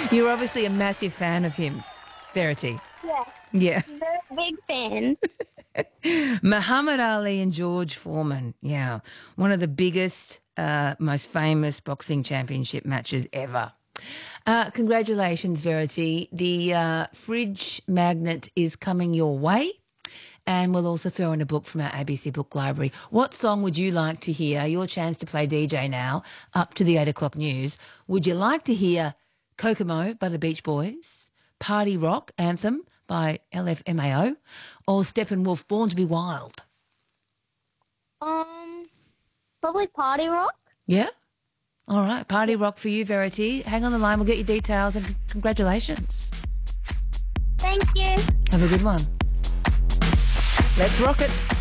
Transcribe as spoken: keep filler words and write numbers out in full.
You're obviously a massive fan of him, Verity. Yeah. Yeah. Very big fan. Muhammad Ali and George Foreman. Yeah. One of the biggest, uh, most famous boxing championship matches ever. Uh, congratulations, Verity. The uh, fridge magnet is coming your way. And we'll also throw in a book from our A B C Book Library. What song would you like to hear? Your chance to play D J now, up to the eight o'clock news. Would you like to hear Kokomo by the Beach Boys, Party Rock Anthem by L F M A O, or Steppenwolf Born to be Wild? Um, probably Party Rock. Yeah? All right, Party Rock for you, Verity. Hang on the line, we'll get your details, and congratulations. Thank you. Have a good one. Let's rock it.